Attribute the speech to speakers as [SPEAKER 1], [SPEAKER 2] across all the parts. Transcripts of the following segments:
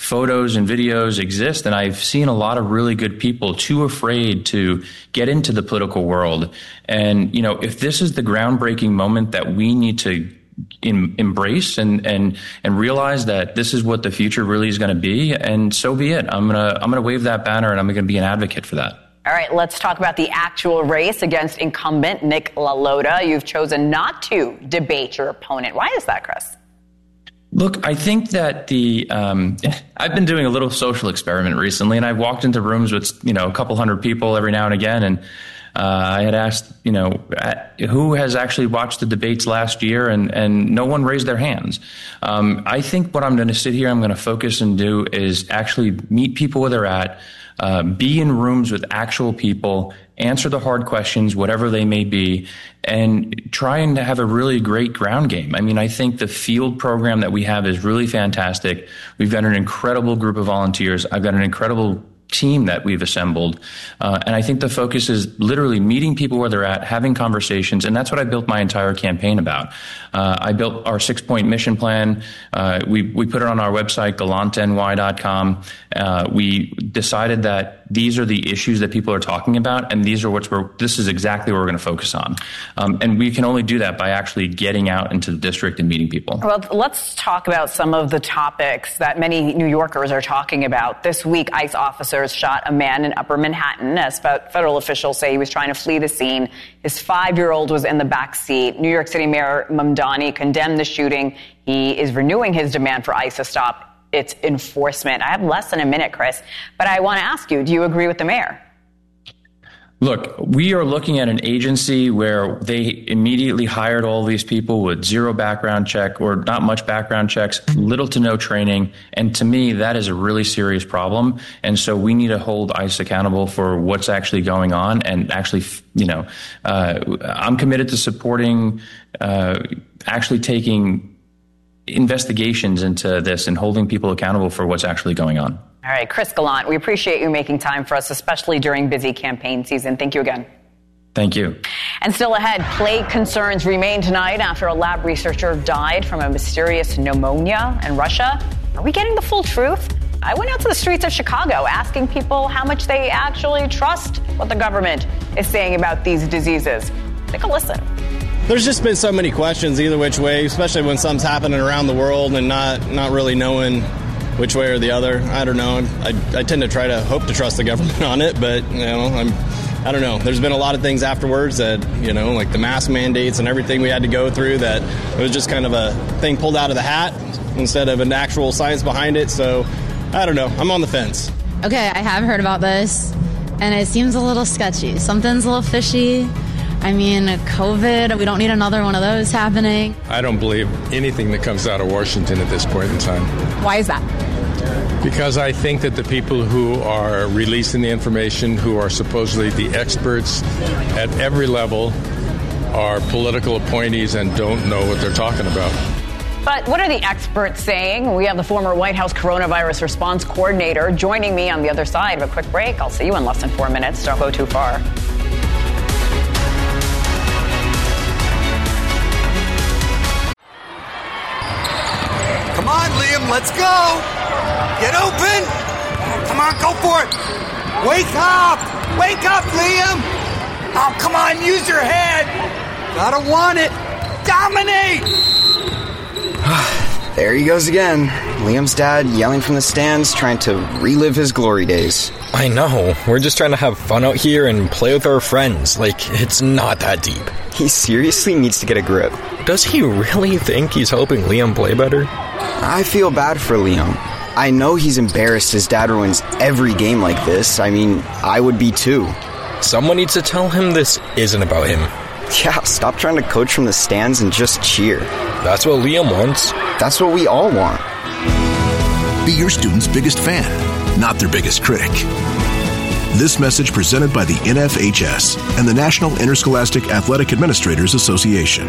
[SPEAKER 1] photos and videos exist, and I've seen a lot of really good people too afraid to get into the political world. And, if this is the groundbreaking moment that we need to embrace and realize that this is what the future really is going to be, and so be it. I'm gonna wave that banner, and I'm going to be an advocate for that.
[SPEAKER 2] All right, let's talk about the actual race against incumbent Nick LaLota. You've chosen not to debate your opponent. Why is that, Chris?
[SPEAKER 1] Look, I think that I've been doing a little social experiment recently, and I've walked into rooms with, a couple hundred people every now and again. And I had asked, who has actually watched the debates last year, and no one raised their hands. I think what I'm going to sit here, I'm going to focus and do is actually meet people where they're at, be in rooms with actual people, answer the hard questions, whatever they may be, and trying to have a really great ground game. I mean, I think the field program that we have is really fantastic. We've got an incredible group of volunteers. I've got an incredible team that we've assembled. And I think the focus is literally meeting people where they're at, having conversations. And that's what I built my entire campaign about. I built our 6-point mission plan. We put it on our website, gallantny.com. We decided that these are the issues that people are talking about, and this is exactly what we're going to focus on. And we can only do that by actually getting out into the district and meeting people.
[SPEAKER 2] Well, let's talk about some of the topics that many New Yorkers are talking about. This week, ICE officers shot a man in Upper Manhattan as federal officials say he was trying to flee the scene. His 5-year-old was in the back seat. New York City Mayor Mamdani condemned the shooting. He is renewing his demand for ICE to stop its enforcement. I have less than a minute, Chris, but I want to ask you, do you agree with the mayor?
[SPEAKER 1] Look, we are looking at an agency where they immediately hired all these people with zero background check or not much background checks, little to no training. And to me, that is a really serious problem. And so we need to hold ICE accountable for what's actually going on. And actually, I'm committed to supporting actually taking investigations into this and holding people accountable for what's actually going on.
[SPEAKER 2] All right, Chris Gallant, we appreciate you making time for us, especially during busy campaign season. Thank you again.
[SPEAKER 1] Thank you.
[SPEAKER 2] And still ahead, plague concerns remain tonight after a lab researcher died from a mysterious pneumonia in Russia. Are we getting the full truth? I went out to the streets of Chicago asking people how much they actually trust what the government is saying about these diseases. Take a listen.
[SPEAKER 3] There's just been so many questions either which way, especially when something's happening around the world and not really knowing which way or the other. I don't know. I tend to try to hope to trust the government on it, but, I don't know. There's been a lot of things afterwards that, like the mask mandates and everything we had to go through that it was just kind of a thing pulled out of the hat instead of an actual science behind it. So, I don't know. I'm on the fence.
[SPEAKER 4] Okay, I have heard about this, and it seems a little sketchy. Something's a little fishy. I mean, COVID, we don't need another one of those happening.
[SPEAKER 5] I don't believe anything that comes out of Washington at this point in time.
[SPEAKER 4] Why is that?
[SPEAKER 5] Because I think that the people who are releasing the information, who are supposedly the experts at every level, are political appointees and don't know what they're talking about.
[SPEAKER 2] But what are the experts saying? We have the former White House coronavirus response coordinator joining me on the other side of a quick break. I'll see you in less than 4 minutes. Don't go too far.
[SPEAKER 6] Come on, Liam, let's go! Get open! Come on, go for it! Wake up! Wake up, Liam! Oh, come on, use your head! Gotta want it! Dominate!
[SPEAKER 7] There he goes again. Liam's dad yelling from the stands, trying to relive his glory days.
[SPEAKER 8] I know. We're just trying to have fun out here and play with our friends. It's not that deep.
[SPEAKER 7] He seriously needs to get a grip.
[SPEAKER 8] Does he really think he's helping Liam play better?
[SPEAKER 7] I feel bad for Liam. I know he's embarrassed his dad ruins every game like this. I mean, I would be too.
[SPEAKER 8] Someone needs to tell him this isn't about him.
[SPEAKER 7] Yeah, stop trying to coach from the stands and just cheer.
[SPEAKER 8] That's what Liam wants.
[SPEAKER 7] That's what we all want.
[SPEAKER 9] Be your student's biggest fan, not their biggest critic. This message presented by the NFHS and the National Interscholastic Athletic Administrators Association.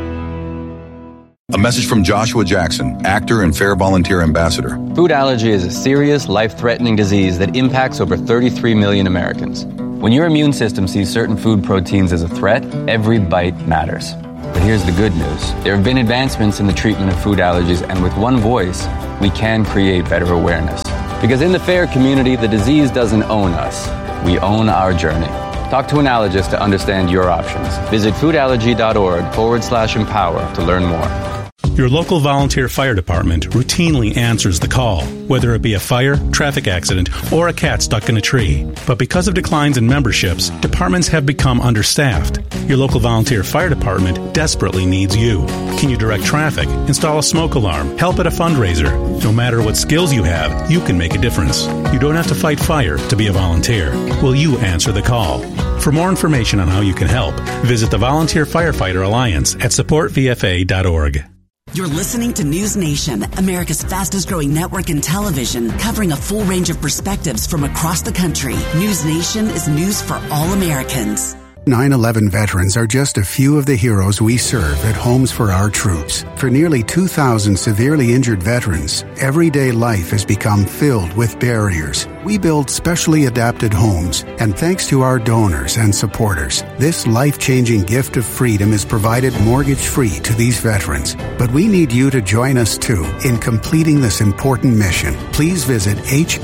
[SPEAKER 10] A message from Joshua Jackson, actor and Fair Volunteer Ambassador.
[SPEAKER 11] Food allergy is a serious, life-threatening disease that impacts over 33 million Americans. When your immune system sees certain food proteins as a threat, every bite matters. But here's the good news. There have been advancements in the treatment of food allergies, and with one voice, we can create better awareness. Because in the FAIR community, the disease doesn't own us. We own our journey. Talk to an allergist to understand your options. Visit foodallergy.org/empower to learn more.
[SPEAKER 12] Your local volunteer fire department routinely answers the call, whether it be a fire, traffic accident, or a cat stuck in a tree. But because of declines in memberships, departments have become understaffed. Your local volunteer fire department desperately needs you. Can you direct traffic, install a smoke alarm, help at a fundraiser? No matter what skills you have, you can make a difference. You don't have to fight fire to be a volunteer. Will you answer the call? For more information on how you can help, visit the Volunteer Firefighter Alliance at supportvfa.org.
[SPEAKER 13] You're listening to News Nation, America's fastest growing network in television, covering a full range of perspectives from across the country. News Nation is news for all Americans.
[SPEAKER 14] 9/11 veterans are just a few of the heroes we serve at Homes for Our Troops. For nearly 2,000 severely injured veterans, everyday life has become filled with barriers. We build specially adapted homes, and thanks to our donors and supporters, this life-changing gift of freedom is provided mortgage-free to these veterans. But we need you to join us, too, in completing this important mission. Please visit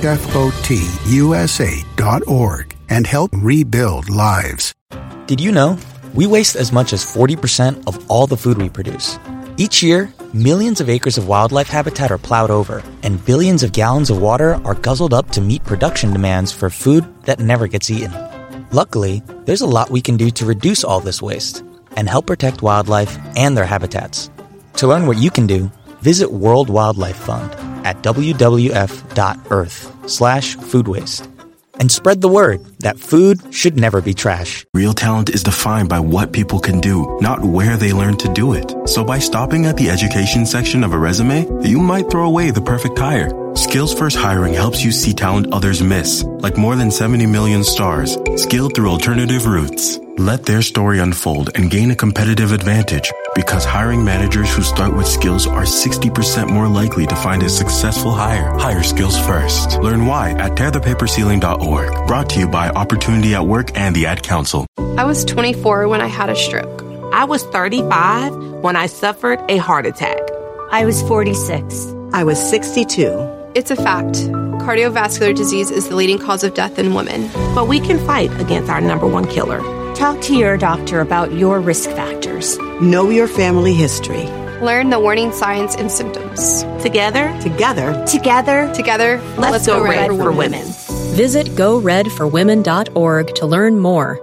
[SPEAKER 14] hfotusa.org and help rebuild lives.
[SPEAKER 15] Did you know we waste as much as 40% of all the food we produce? Each year, millions of acres of wildlife habitat are plowed over, and billions of gallons of water are guzzled up to meet production demands for food that never gets eaten. Luckily, there's a lot we can do to reduce all this waste and help protect wildlife and their habitats. To learn what you can do, visit World Wildlife Fund at wwf.earth/food waste. And spread the word that food should never be trash.
[SPEAKER 16] Real talent is defined by what people can do, not where they learn to do it. So by stopping at the education section of a resume, you might throw away the perfect hire. Skills First Hiring helps you see talent others miss, like more than 70 million stars, skilled through alternative routes. Let their story unfold and gain a competitive advantage, because hiring managers who start with skills are 60% more likely to find a successful hire. Hire skills first. Learn why at tearthepaperceiling.org. Brought to you by Opportunity at Work and the Ad Council.
[SPEAKER 17] I was 24 when I had a stroke.
[SPEAKER 18] I was 35 when I suffered a heart attack.
[SPEAKER 19] I was 46.
[SPEAKER 20] I was 62.
[SPEAKER 17] It's a fact. Cardiovascular disease is the leading cause of death in women.
[SPEAKER 18] But we can fight against our number one killer.
[SPEAKER 19] Talk to your doctor about your risk factors.
[SPEAKER 20] Know your family history.
[SPEAKER 17] Learn the warning signs and symptoms.
[SPEAKER 18] Together,
[SPEAKER 17] let's go Red for Women.
[SPEAKER 21] Visit GoRedForWomen.org to learn more.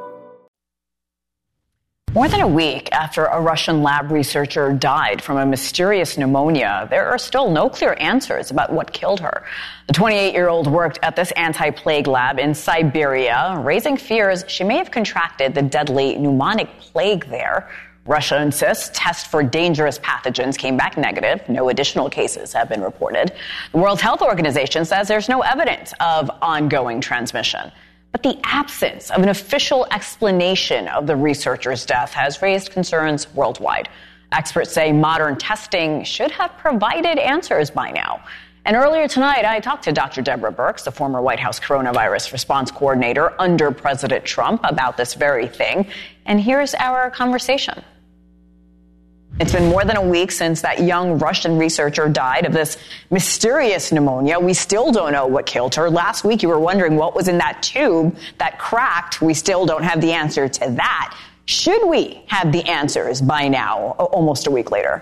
[SPEAKER 2] More than a week after a Russian lab researcher died from a mysterious pneumonia, there are still no clear answers about what killed her. The 28-year-old worked at this anti-plague lab in Siberia, raising fears she may have contracted the deadly pneumonic plague there. Russia insists tests for dangerous pathogens came back negative. No additional cases have been reported. The World Health Organization says there's no evidence of ongoing transmission. But the absence of an official explanation of the researcher's death has raised concerns worldwide. Experts say modern testing should have provided answers by now. And earlier tonight, I talked to Dr. Deborah Birx, the former White House coronavirus response coordinator under President Trump, about this very thing. And here's our conversation. It's been more than a week since that young Russian researcher died of this mysterious pneumonia. We still don't know what killed her. Last week, you were wondering what was in that tube that cracked. We still don't have the answer to that. Should we have the answers by now, almost a week later?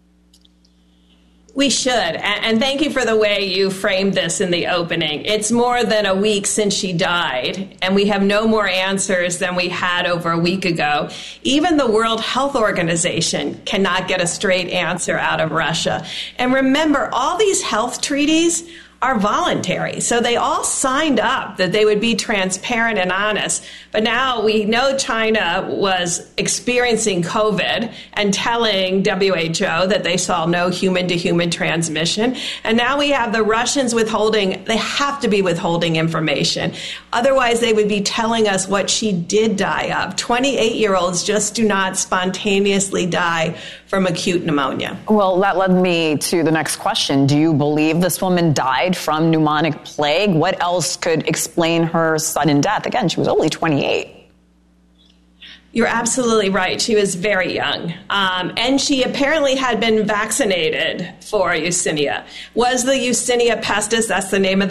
[SPEAKER 22] We should. And thank you for the way you framed this in the opening. It's more than a week since she died, and we have no more answers than we had over a week ago. Even the World Health Organization cannot get a straight answer out of Russia. And remember, all these health treaties are voluntary. So they all signed up that they would be transparent and honest. But now we know China was experiencing COVID and telling WHO that they saw no human-to-human transmission. And now we have the Russians withholding, they have to be withholding information. Otherwise, they would be telling us what she did die of. 28-year-olds just do not spontaneously die from acute pneumonia.
[SPEAKER 2] Well, that led me to the next question. Do you believe this woman died from pneumonic plague? What else could explain her sudden death? Again, she was only 28.
[SPEAKER 22] You're absolutely right. She was very young. And she apparently had been vaccinated for Yersinia. Was the Yersinia pestis, that's the name of the